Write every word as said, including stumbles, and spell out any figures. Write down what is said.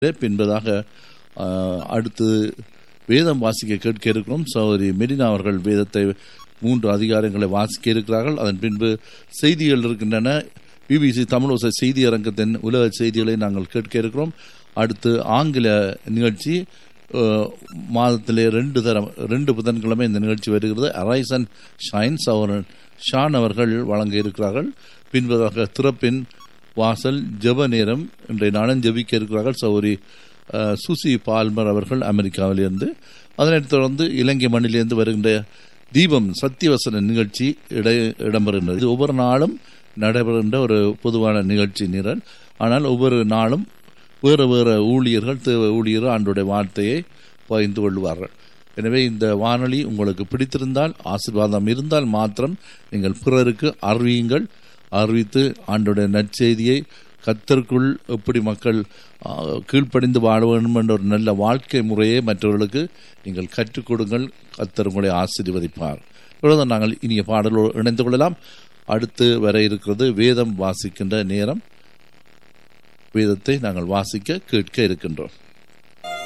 பின்பதாக அடுத்து வேதம் வாசிக்க கேட்க இருக்கிறோம். சகோதரி மெரினா அவர்கள் வேதத்தை மூன்று அதிகாரங்களை வாசிக்க இருக்கிறார்கள். அதன் பின்பு செய்திகள் இருக்கின்றன. பிபிசி தமிழோசை செய்தி அரங்கத்தின் உலக செய்திகளை நாங்கள் கேட்க இருக்கிறோம். அடுத்து ஆங்கில நிகழ்ச்சி மாதத்திலே ரெண்டு தரம் ரெண்டு புதன்கிழமை இந்த நிகழ்ச்சி வருகிறது. Arise and shines our Shawn அவர்கள் வழங்க இருக்கிறார்கள். பின்பதாக திறப்பின் வாசல் ஜெப நேரம் இன்றைய நாளும் ஜெபிக்க இருக்கிறார்கள் சௌரி சுசி பால்மர் அவர்கள் அமெரிக்காவிலிருந்து. அதனைத் தொடர்ந்து இலங்கை மண்ணிலிருந்து வருகின்ற தீபம் சத்தியவசன நிகழ்ச்சி இட இடம்பெறுகின்றது. இது ஒவ்வொரு நாளும் நடைபெறுகின்ற ஒரு பொதுவான நிகழ்ச்சி நிரல். ஆனால் ஒவ்வொரு நாளும் வேறு வேறு ஊழியர்கள் தேவ ஊழியர்கள் ஆண்டுடைய வார்த்தையை பகிர்ந்து கொள்வார்கள். எனவே இந்த வானொலி உங்களுக்கு பிடித்திருந்தால், ஆசீர்வாதம் இருந்தால் மாத்திரம் நீங்கள் பிறருக்கு அறிவியுங்கள். அறிவித்து ஆண்டுடைய நற்செய்தியை கர்த்தருக்குள் எப்படி மக்கள் கீழ்ப்படிந்து வாழ வேண்டும் என்ற ஒரு நல்ல வாழ்க்கை முறையை மற்றவர்களுக்கு நீங்கள் கற்றுக் கொடுங்கள். கர்த்தர் உங்களை ஆசீர்வதிப்பார். இவ்வளவுதான். நாங்கள் இனிய பாடலோடு இணைந்து கொள்ளலாம். அடுத்து வர இருக்கிறது வேதம் வாசிக்கின்ற நேரம். வேதத்தை நாங்கள் வாசிக்க கேட்க இருக்கின்றோம்.